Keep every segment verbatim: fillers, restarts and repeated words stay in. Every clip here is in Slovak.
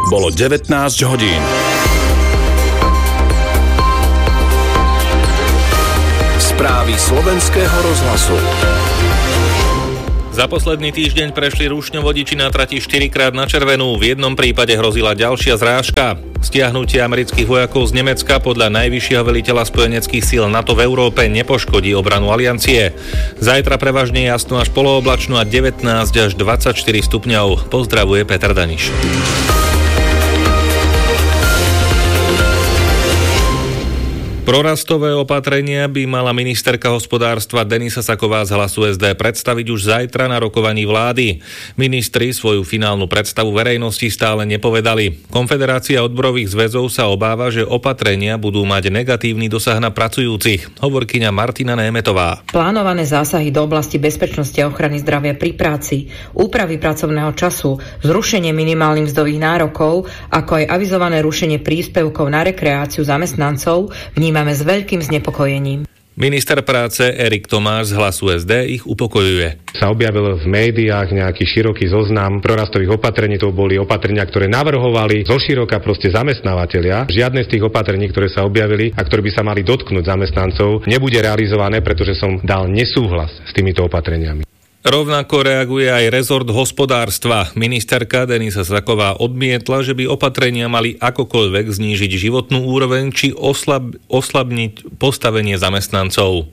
Bolo devätnásť hodín. Správy slovenského rozhlasu. Za posledný týždeň prešli rušňovodiči na trati štyrikrát na červenú, v jednom prípade hrozila ďalšia zrážka. Stiahnutie amerických vojakov z Nemecka podľa najvyššieho veliteľa spojeneckých síl NATO v Európe nepoškodí obranu aliancie. Zajtra prevažne jasno až polooblačno a devätnásť až dvadsaťštyri stupňov. Pozdravuje Peter Daniš. Prorastové opatrenia by mala ministerka hospodárstva Denisa Saková z Hlasu es dé predstaviť už zajtra na rokovaní vlády. Ministri svoju finálnu predstavu verejnosti stále nepovedali. Konfederácia odborových zväzov sa obáva, že opatrenia budú mať negatívny dosah na pracujúcich. Hovorkyňa Martina Németová. Plánované zásahy do oblasti bezpečnosti a ochrany zdravia pri práci, úpravy pracovného času, zrušenie minimálnych mzdových nárokov, ako aj avizované rušenie príspevkov na rekreáciu zamestnancov vníma máme s veľkým znepokojením. Minister práce Erik Tomáš z Hlasu es dé ich upokojuje. Sa objavil v médiách nejaký široký zoznam prorastových opatrení, to boli opatrenia, ktoré navrhovali zoširoka proste zamestnávateľia. Žiadne z tých opatrení, ktoré sa objavili a ktoré by sa mali dotknúť zamestnancov, nebude realizované, pretože som dal nesúhlas s týmito opatreniami. Rovnako reaguje aj rezort hospodárstva. Ministerka Denisa Saková odmietla, že by opatrenia mali akokoľvek znížiť životnú úroveň či oslab, oslabniť postavenie zamestnancov.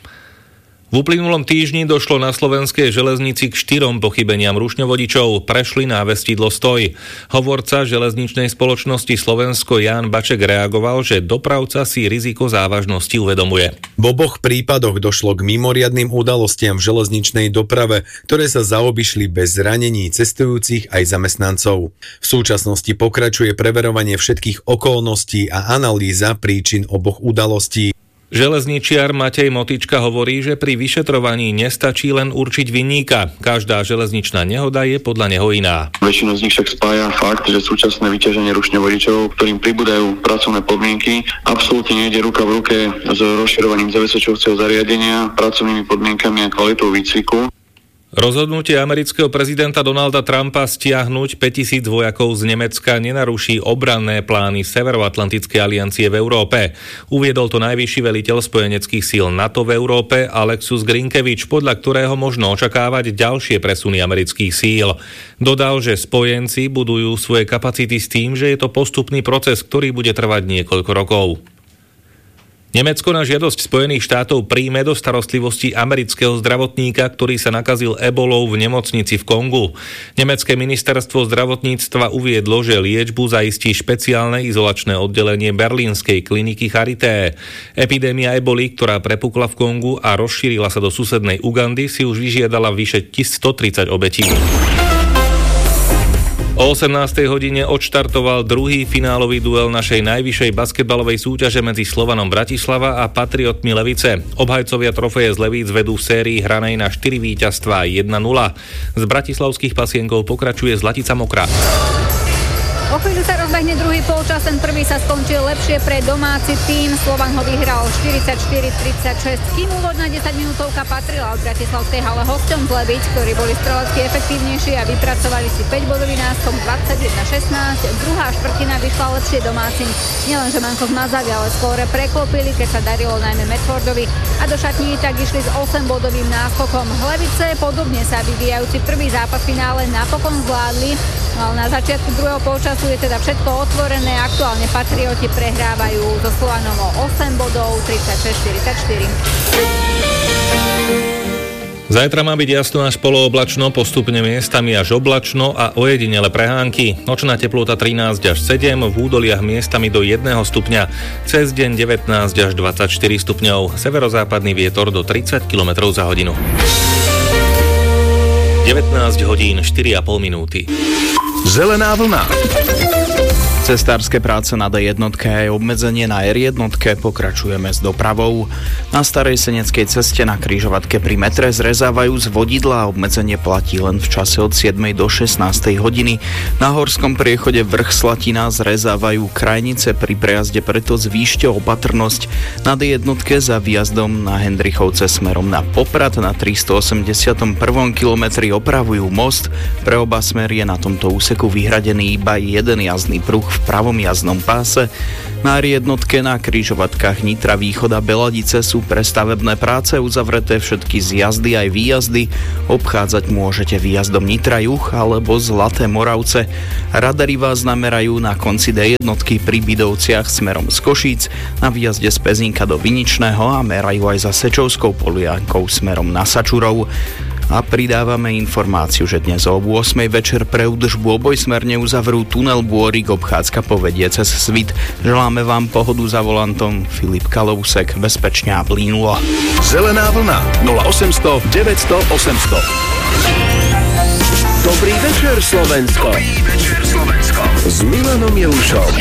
V uplynulom týždni došlo na slovenskej železnici k štyrom pochybeniam rušňovodičov. Prešli na vestidlo stoj. Hovorca železničnej spoločnosti Slovensko Ján Baček reagoval, že dopravca si riziko závažnosti uvedomuje. V oboch prípadoch došlo k mimoriadnym udalostiam v železničnej doprave, ktoré sa zaobišli bez zranení cestujúcich aj zamestnancov. V súčasnosti pokračuje preverovanie všetkých okolností a analýza príčin oboch udalostí. Železničiar Matej Motička hovorí, že pri vyšetrovaní nestačí len určiť vinníka. Každá železničná nehoda je podľa neho iná. Väčšinu z nich však spája fakt, že súčasné vyťaženie rušňovodičov, ktorým pribúdajú pracovné podmienky, absolútne nejde ruka v ruke s rozširovaním zabezpečujúceho zariadenia, pracovnými podmienkami a kvalitou výcviku. Rozhodnutie amerického prezidenta Donalda Trumpa stiahnuť päťtisíc vojakov z Nemecka nenaruší obranné plány Severoatlantickej aliancie v Európe. Uviedol to najvyšší veliteľ spojeneckých síl NATO v Európe Alexus Grinkevič, podľa ktorého možno očakávať ďalšie presuny amerických síl. Dodal, že spojenci budujú svoje kapacity s tým, že je to postupný proces, ktorý bude trvať niekoľko rokov. Nemecko na žiadosť Spojených štátov príjme do starostlivosti amerického zdravotníka, ktorý sa nakazil ebolou v nemocnici v Kongu. Nemecké ministerstvo zdravotníctva uviedlo, že liečbu zaistí špeciálne izolačné oddelenie berlínskej kliniky Charité. Epidémia eboli, ktorá prepukla v Kongu a rozšírila sa do susednej Ugandy, si už vyžiadala vyše stotridsať obetí. O osemnástej hodine odštartoval druhý finálový duel našej najvyššej basketbalovej súťaže medzi Slovanom Bratislava a Patriotmi Levice. Obhajcovia trofeje z Levíc vedú v sérii hranej na štyri víťazstvá jedna nula. Z bratislavských pasienkov pokračuje Zlatica Mokrá. O chvíľu sa rozbehne druhý polčas, ten prvý sa skončil lepšie pre domáci tým. Slovan ho vyhral štyridsaťštyri tridsaťšesť, kým úvodná desaťminútovka patrila od bratislavskej hale hosťom z Levíc, ktorí boli strelecky efektívnejší a vypracovali si päťbodový náskok dvadsaťjeden šestnásť. Druhá štvrtina vyšla lepšie domácim. Nielenže manko zmazali, ale skóre preklopili, keď sa darilo najmä Medfordovi a do šatní tak išli s osembodovým náskokom. Levice, podobne sa vyvíjajúci prvý zápas finále napokon zvládli, ale na začiatku druhého polčasu je teda všetko otvorené. Aktuálne Patrioti prehrávajú so Slovanom o osem bodov, tridsaťšesť štyridsaťštyri. Zajtra má byť jasno až polooblačno, postupne miestami až oblačno a ojedinele prehánky. Nočná teplota trinásť až sedem, v údoliach miestami do jedného stupňa. Cez deň devätnásť až dvadsaťštyri stupňov. Severozápadný vietor do tridsať kilometrov za hodinu. devätnásť hodín štyri a pol minúty. Zelená vlna. Cestárske práce na dé jednotke a obmedzenie na er jednotke, pokračujeme s dopravou. Na starej seneckej ceste na križovatke pri metre zrezávajú z vodidla a obmedzenie platí len v čase od siedmej do šestnástej hodiny. Na horskom priechode Vrch Slatina zrezávajú krajnice pri prejazde, preto zvýšte opatrnosť. Na dé jednotke za výjazdom na Hendrichovce smerom na Poprad na tristoosemdesiatom prvom kilometri opravujú most. Pre oba smery je na tomto úseku vyhradený iba jeden jazdný pruh v pravom jazdnom páse. Na er jednotke na križovatkách Nitra Východ a Beladice sú pre stavebné práce uzavreté všetky zjazdy aj výjazdy. Obchádzať môžete výjazdom Nitra Juh alebo Zlaté Moravce. Radary vás namerajú na konci dé jednotky pri Bidovciach smerom z Košíc, na výjazde z Pezínka do Viničného a merajú aj za Sečovskou Poliankou smerom na Sačurov. A pridávame informáciu, že dnes o ôsmej večer pre údržbu obojsmerne uzavrú tunel Bôrik, obchádzka povedie cez Svit. Želáme vám pohodu za volantom. Filip Kalousek, bezpečne a plynulo. Zelená vlna nula osemsto deväťsto osemsto. Dobrý večer, Slovensko. Dobrý večer, Slovensko. S Milanom Jelušom.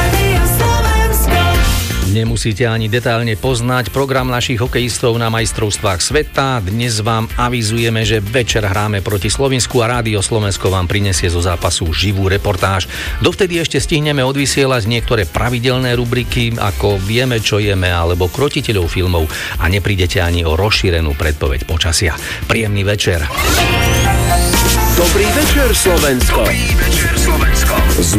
Nemusíte ani detailne poznať program našich hokejistov na majstrovstvách sveta. Dnes vám avizujeme, že večer hráme proti Slovinsku a Rádio Slovensko vám prinesie zo zápasu živú reportáž. Dovtedy ešte stihneme odvysielať niektoré pravidelné rubriky, ako Vieme, čo jeme, alebo Krotiteľov filmov a neprídete ani o rozšírenú predpoveď počasia. Príjemný večer. Dobrý večer, Slovensko. Dobrý večer, Slovensko. S